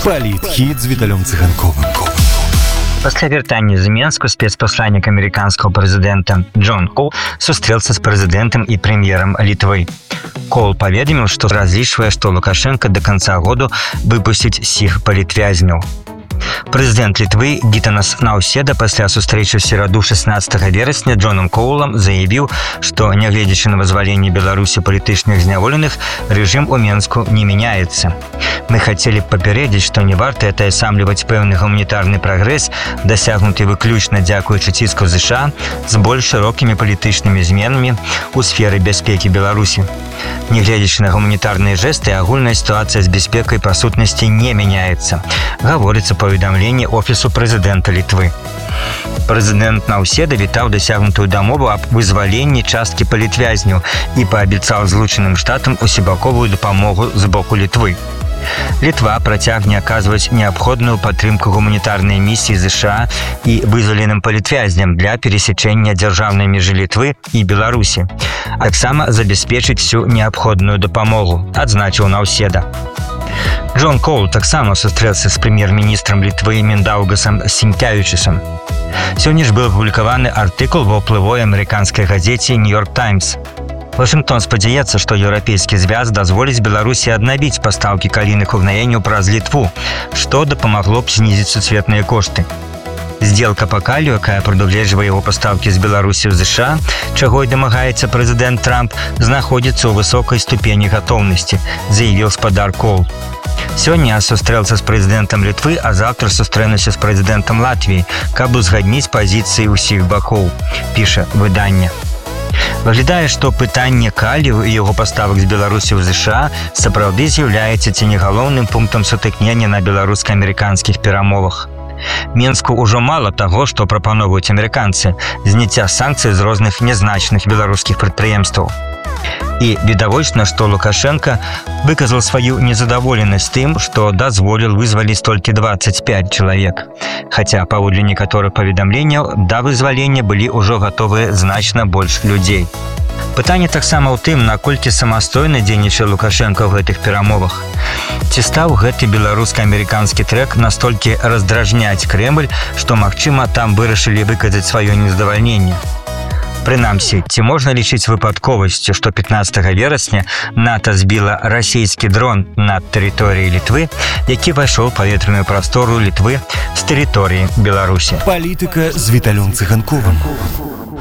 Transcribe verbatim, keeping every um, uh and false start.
Палітхід з Віталем Циганковим. Пасля вяртання з Мінску спецпосланнік американского прэзідэнта Джон Коул сустрэўся з прэзідэнтам і прэм'ерам Літвы. Коул паведаміў, што разлічвае, што Лукашенко да канца году выпусціць сіх палітвязняў. Прэзідэнт Літвы Гітанас Наўседа пасля сустрэчы ў сераду шэснаццатага верасня Джонам Коулам заявіў, што, нягледзячы на вызваленне Беларусі палітычных зняволеных, рэжым у Мінску не мяняецца. Мы хацелі б папярэдзіць, што не варта атаясамліваць пэўны гуманітарны прагрэс, дасягнуты выключна дзякуючы ціску ЗША з больш шырокімі палітычнымі зменамі ў сферы бяспекі Беларусі. Нягледзячы на гуманітарныя жэсты, агульная сітуацыя з бяспекай па сутнасці не мяняецца, гаворыцца паведамленне офісу прэзідэнта Літвы. Прэзідэнт Наўседа вітаў дасягнутую дамову аб вызваленні часткі палітвязняў і паабяцаў Злучаным Штатам усебаковую дапамогу з боку Літвы. Літва працягне аказваць неабходную падтрымку гуманітарнай місіі ЗША і вызваленым палітвязням для пересячэння дзяржаўнай межы Літвы і Беларусі, а таксама забяспечыць всю неабходную дапамогу, адзначыў Наўседа. Джон Коул таксама сустрэўся з прэм'ер-міністрам Літвы Міндаўгасам Сінкявічусам. Сёння ж быў апублікаваны артыкул ва ўплывовай амерыканскай газеце «Нью-Йорк Таймс». Вашингтон спадзяецца, што еўрапейскі звяз дазволіць Беларусі аднавіць пастаўкі калійных угнаенняў праз Літву, што дапамагло б знізіць сусветныя кошты. Здзелка па калію, якая прадугледжвае яго пастаўкі з Беларусі ў ЗША, чаго і дамагаецца прэзідэнт Трамп, знаходзіцца ў высокай ступені гатоўнасці, заявіў спадар Коул. Сёння я сустрэўся з прэзідэнтам Літвы, а заўтра сустрэнуся з прэзідэнтам Латвіі, каб узгадніць пазіцыі ўсіх бакоў, піша выданне. Выглядае, што пытанне калію і яго паставак з Беларусі ў ЗША сапраўды з'яўляецца ці не галоўным пунктам сутыкнення на беларуска-амерыканскіх перамовах. Мінску ўжо мала таго, што прапаноўваюць амерыканцы, зняцця санкцый з розных нязначных беларускіх прадпрыемстваў. І відавочна, што Лукашенко выказаў сваю незадаволенасць тым, што дазволіў вызваліць толькі дваццаць пяць чалавек. Хаця, паводле некаторых паведамленняў, да вызвалення былі ўжо гатовыя значна больш людзей. Пытанне таксама ў тым, наколькі самастойна дзейнічае Лукашенко ў гэтых перамовах. Ці стаў гэты беларуска-амерыканскі трэк настолькі раздражняць Крэмль, што, магчыма, там вырашылі выказаць сваё нездавальненне. Прынамсі, ці можна лічыць выпадковасцю, што пятнаццатага верасня НАТО збіла расійскі дрон над тэрыторыяй Літвы, які пайшоў паветраную прастору Літвы з тэрыторыі Беларусі. Палітыка з Віталем Циганковым.